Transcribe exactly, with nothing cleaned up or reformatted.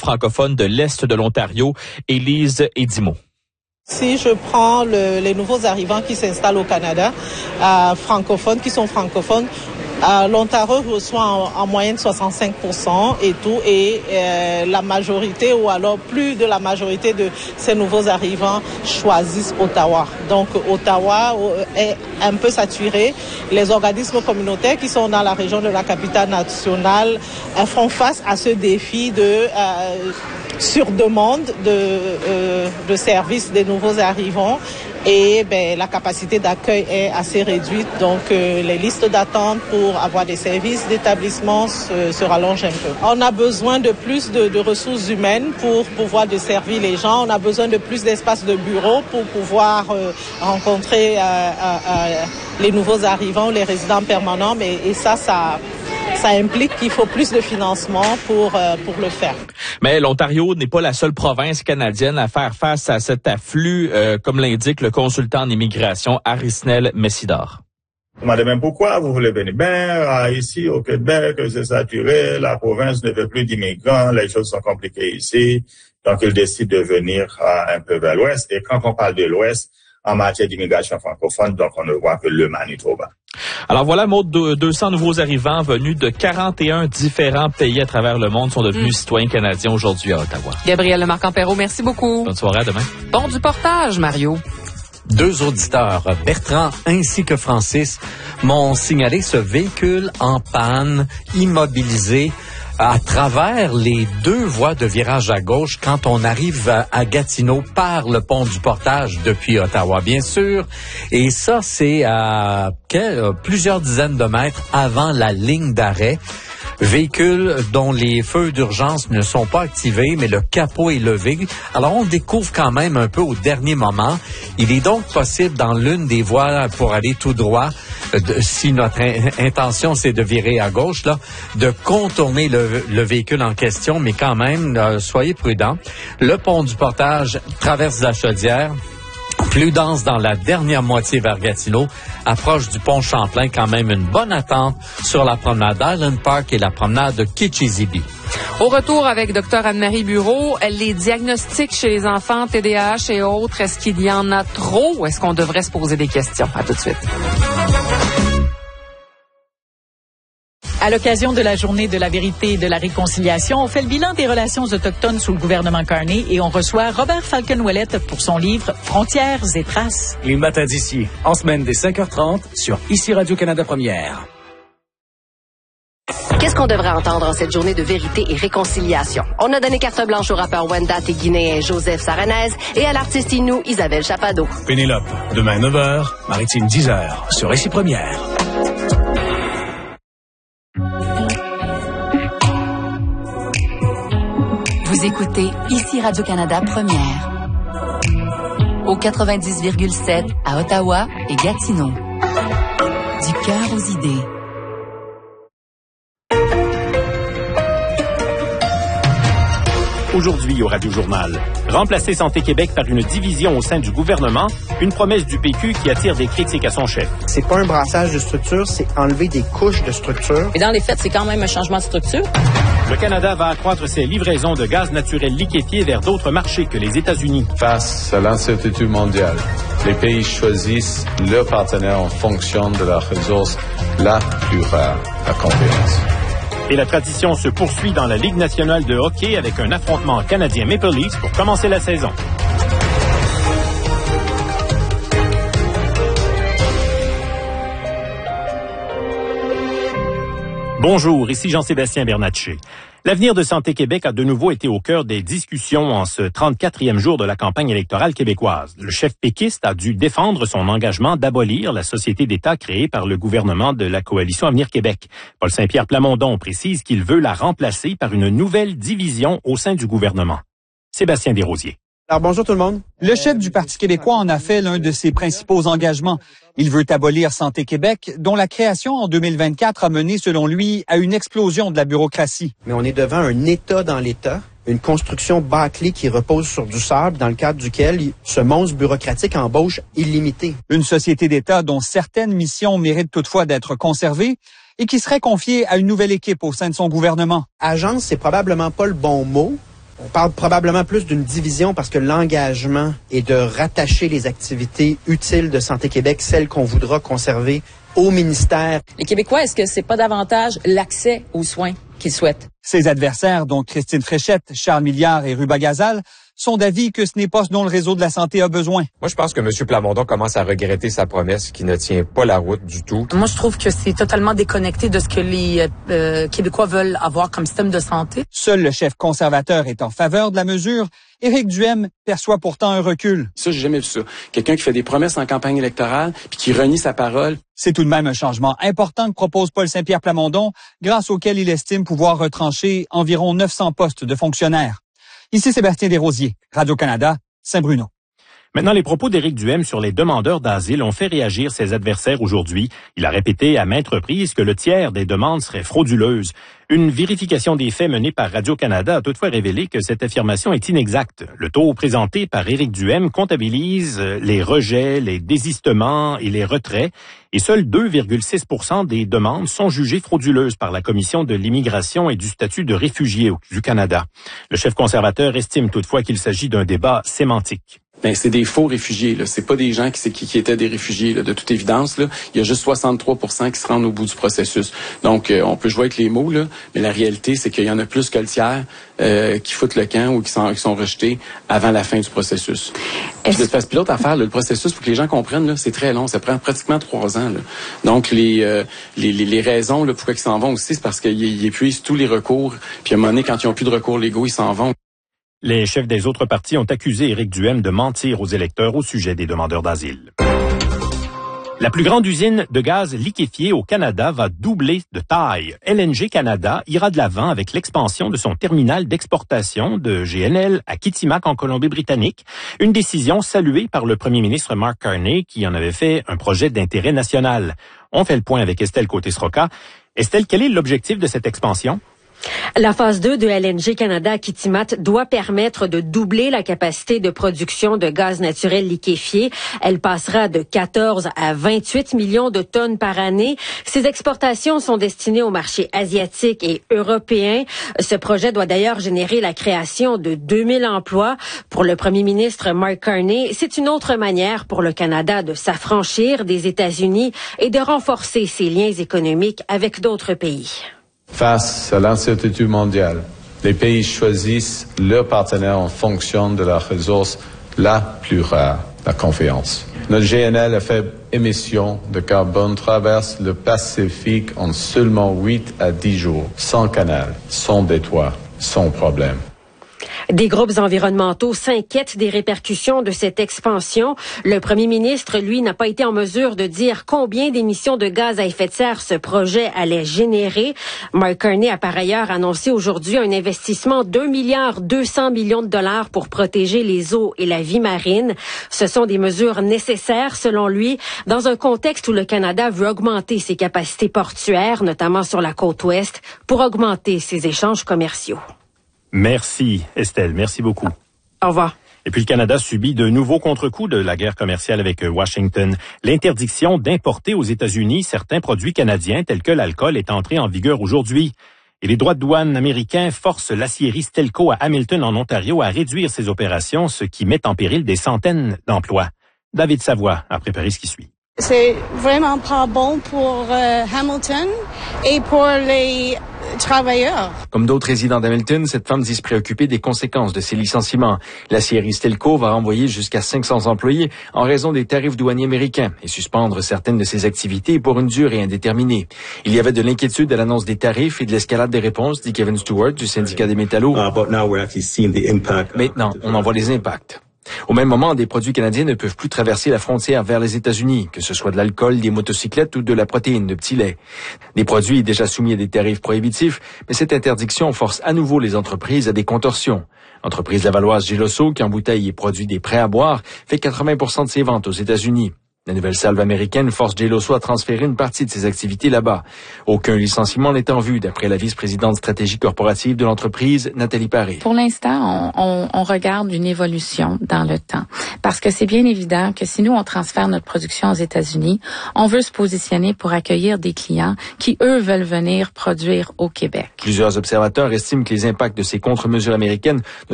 francophone de l'Est de l'Ontario, Élise Edimo. Si je prends le, les nouveaux arrivants qui s'installent au Canada, euh, francophones, qui sont francophones, euh, l'Ontario reçoit en, en moyenne soixante-cinq pour cent et tout, et euh, la majorité, ou alors plus de la majorité de ces nouveaux arrivants choisissent Ottawa. Donc Ottawa est un peu saturé. Les organismes communautaires qui sont dans la région de la capitale nationale euh, font face à ce défi de euh, sur demande de, euh, de services des nouveaux arrivants, et ben, la capacité d'accueil est assez réduite, donc euh, les listes d'attente pour avoir des services d'établissement se, se rallongent un peu. On a besoin de plus de, de ressources humaines pour pouvoir desservir les gens, on a besoin de plus d'espace de bureau pour pouvoir euh, rencontrer euh, euh, les nouveaux arrivants, les résidents permanents, mais, et ça, ça... Ça implique qu'il faut plus de financement pour euh, pour le faire. Mais l'Ontario n'est pas la seule province canadienne à faire face à cet afflux, euh, comme l'indique le consultant en immigration Arisnel Messidor. On m'a demandé pourquoi vous voulez venir. Ben, ici au Québec, c'est saturé, la province ne veut plus d'immigrants, les choses sont compliquées ici, donc ils décident de venir euh, un peu vers l'ouest. Et quand on parle de l'ouest, en matière d'immigration francophone, donc on ne voit que le Manitoba. Alors voilà, Maud, deux cents nouveaux arrivants venus de quarante et un différents pays à travers le monde sont devenus mmh. citoyens canadiens aujourd'hui à Ottawa. Gabriel Lemarque-Ampero, merci beaucoup. Bonne soirée, à demain. Bon du portage, Mario. Deux auditeurs, Bertrand ainsi que Francis, m'ont signalé ce véhicule en panne, immobilisé, à travers les deux voies de virage à gauche quand on arrive à Gatineau par le pont du Portage depuis Ottawa, bien sûr. Et ça, c'est à plusieurs dizaines de mètres avant la ligne d'arrêt. Véhicule dont les feux d'urgence ne sont pas activés, mais le capot est levé. Alors, on découvre quand même un peu au dernier moment. Il est donc possible, dans l'une des voies pour aller tout droit, de, si notre in- intention c'est de virer à gauche, là, de contourner le, le véhicule en question, mais quand même, euh, soyez prudents. Le pont du Portage traverse la Chaudière. Plus dense dans la dernière moitié vers Gatineau, approche du pont Champlain, quand même une bonne attente sur la promenade Island Park et la promenade Kitchizibee. Au retour avec Dr Anne-Marie Bureau, les diagnostics chez les enfants, T D A H et autres, est-ce qu'il y en a trop ou est-ce qu'on devrait se poser des questions? À tout de suite. À l'occasion de la Journée de la vérité et de la réconciliation, on fait le bilan des relations autochtones sous le gouvernement Carney et on reçoit Robert Falcon-Ouellette pour son livre Frontières et traces. Les matins d'ici, en semaine dès cinq heures trente sur Ici Radio-Canada Première. Qu'est-ce qu'on devrait entendre en cette journée de vérité et réconciliation? On a donné carte blanche au rappeur Wendat et guinéen Joseph Saranez et à l'artiste Inou Isabelle Chapado. Pénélope, demain neuf heures, Maritime dix heures, sur Ici Première. Vous écoutez Ici Radio-Canada Première. Au quatre-vingt-dix virgule sept à Ottawa et Gatineau. Du cœur aux idées. Aujourd'hui au Radio-Journal, remplacer Santé Québec par une division au sein du gouvernement, une promesse du P Q qui attire des critiques à son chef. C'est pas un brassage de structure, c'est enlever des couches de structure. Et dans les faits, c'est quand même un changement de structure. Le Canada va accroître ses livraisons de gaz naturel liquéfié vers d'autres marchés que les États-Unis. Face à l'incertitude mondiale, les pays choisissent leurs partenaires en fonction de la ressource la plus rare, la confiance. Et la tradition se poursuit dans la Ligue nationale de hockey avec un affrontement canadien Maple Leafs pour commencer la saison. Bonjour, ici Jean-Sébastien Bernatchez. L'avenir de Santé Québec a de nouveau été au cœur des discussions en ce trente-quatrième jour de la campagne électorale québécoise. Le chef péquiste a dû défendre son engagement d'abolir la société d'État créée par le gouvernement de la Coalition Avenir Québec. Paul Saint-Pierre Plamondon précise qu'il veut la remplacer par une nouvelle division au sein du gouvernement. Sébastien Desrosiers. Alors bonjour tout le monde. Le chef du Parti québécois en a fait l'un de ses principaux engagements. Il veut abolir Santé Québec, dont la création en deux mille vingt-quatre a mené, selon lui, à une explosion de la bureaucratie. Mais on est devant un État dans l'État, une construction bâclée qui repose sur du sable, dans le cadre duquel ce monstre bureaucratique embauche illimité. Une société d'État dont certaines missions méritent toutefois d'être conservées et qui serait confiée à une nouvelle équipe au sein de son gouvernement. Agence, c'est probablement pas le bon mot. On parle probablement plus d'une division parce que l'engagement est de rattacher les activités utiles de Santé Québec, celles qu'on voudra conserver au ministère. Les Québécois, est-ce que c'est pas davantage l'accès aux soins qu'ils souhaitent? Ses adversaires, dont Christine Fréchette, Charles Milliard et Ruba Gazal, sont d'avis que ce n'est pas ce dont le réseau de la santé a besoin. Moi, je pense que M. Plamondon commence à regretter sa promesse qui ne tient pas la route du tout. Moi, je trouve que c'est totalement déconnecté de ce que les euh, Québécois veulent avoir comme système de santé. Seul le chef conservateur est en faveur de la mesure. Éric Duhem perçoit pourtant un recul. Ça, j'ai jamais vu ça. Quelqu'un qui fait des promesses en campagne électorale puis qui renie sa parole. C'est tout de même un changement important que propose Paul Saint-Pierre Plamondon, grâce auquel il estime pouvoir retrancher environ neuf cents postes de fonctionnaires. Ici Sébastien Desrosiers, Radio-Canada, Saint-Bruno. Maintenant, les propos d'Éric Duhem sur les demandeurs d'asile ont fait réagir ses adversaires aujourd'hui. Il a répété à maintes reprises que le tiers des demandes serait frauduleuse. Une vérification des faits menée par Radio-Canada a toutefois révélé que cette affirmation est inexacte. Le taux présenté par Éric Duhem comptabilise les rejets, les désistements et les retraits, et seuls deux virgule six pour cent des demandes sont jugées frauduleuses par la Commission de l'immigration et du statut de réfugié du Canada. Le chef conservateur estime toutefois qu'il s'agit d'un débat sémantique. Ben, c'est des faux réfugiés, là. C'est pas des gens qui, qui, qui étaient des réfugiés, là, de toute évidence, là. Il y a juste soixante-trois pour cent qui se rendent au bout du processus. Donc, euh, on peut jouer avec les mots, là, mais la réalité, c'est qu'il y en a plus que le tiers euh, qui foutent le camp ou qui sont, qui sont rejetés avant la fin du processus. Puis, l'autre pilote à faire, là, le processus, pour que les gens comprennent, là, c'est très long. Ça prend pratiquement trois ans, là. Donc, les, euh, les, les, les raisons, là, pourquoi ils s'en vont aussi, c'est parce qu'ils épuisent tous les recours. Puis, à un moment donné, quand ils n'ont plus de recours légaux, ils s'en vont. Les chefs des autres partis ont accusé Éric Duhem de mentir aux électeurs au sujet des demandeurs d'asile. La plus grande usine de gaz liquéfié au Canada va doubler de taille. L N G Canada ira de l'avant avec l'expansion de son terminal d'exportation de G N L à Kitimat en Colombie-Britannique. Une décision saluée par le premier ministre Mark Carney qui en avait fait un projet d'intérêt national. On fait le point avec Estelle Côté-Sroka. Estelle, quel est l'objectif de cette expansion? La phase deux de L N G Canada à Kitimat doit permettre de doubler la capacité de production de gaz naturel liquéfié. Elle passera de quatorze à vingt-huit millions de tonnes par année. Ces exportations sont destinées au marché asiatique et européen. Ce projet doit d'ailleurs générer la création de deux mille emplois. Pour le premier ministre Mark Carney, c'est une autre manière pour le Canada de s'affranchir des États-Unis et de renforcer ses liens économiques avec d'autres pays. Face à l'incertitude mondiale, les pays choisissent leurs partenaires en fonction de la ressource la plus rare, la confiance. Notre G N L à faible émission de carbone traverse le Pacifique en seulement huit à dix jours, sans canal, sans détroit, sans problème. Des groupes environnementaux s'inquiètent des répercussions de cette expansion. Le premier ministre, lui, n'a pas été en mesure de dire combien d'émissions de gaz à effet de serre ce projet allait générer. Mark Carney a par ailleurs annoncé aujourd'hui un investissement d'un milliard deux cents millions de dollars pour protéger les eaux et la vie marine. Ce sont des mesures nécessaires, selon lui, dans un contexte où le Canada veut augmenter ses capacités portuaires, notamment sur la côte ouest, pour augmenter ses échanges commerciaux. Merci, Estelle. Merci beaucoup. Au revoir. Et puis le Canada subit de nouveaux contre-coups de la guerre commerciale avec Washington. L'interdiction d'importer aux États-Unis certains produits canadiens tels que l'alcool est entrée en vigueur aujourd'hui. Et les droits de douane américains forcent l'aciérie Stelco à Hamilton en Ontario à réduire ses opérations, ce qui met en péril des centaines d'emplois. David Savoie a préparé ce qui suit. C'est vraiment pas bon pour euh, Hamilton et pour les travailleurs. Comme d'autres résidents d'Hamilton, cette femme dit se préoccuper des conséquences de ces licenciements. L'aciérie Stelco va renvoyer jusqu'à cinq cents employés en raison des tarifs douaniers américains et suspendre certaines de ses activités pour une durée indéterminée. Il y avait de l'inquiétude à l'annonce des tarifs et de l'escalade des réponses, dit Kevin Stewart du syndicat des métallos. Maintenant, on en voit les impacts. Au même moment, des produits canadiens ne peuvent plus traverser la frontière vers les États-Unis, que ce soit de l'alcool, des motocyclettes ou de la protéine de petits laits. Des produits déjà soumis à des tarifs prohibitifs, mais cette interdiction force à nouveau les entreprises à des contorsions. L'entreprise lavalloise Geloso, qui embouteille et produit des prêts à boire, fait quatre-vingts pour cent de ses ventes aux États-Unis. La nouvelle salve américaine force Geloso à transférer une partie de ses activités là-bas. Aucun licenciement n'est en vue, d'après la vice-présidente stratégie corporative de l'entreprise, Nathalie Paré. Pour l'instant, on, on, on regarde une évolution dans le temps. Parce que c'est bien évident que si nous, on transfère notre production aux États-Unis, on veut se positionner pour accueillir des clients qui, eux, veulent venir produire au Québec. Plusieurs observateurs estiment que les impacts de ces contre-mesures américaines ne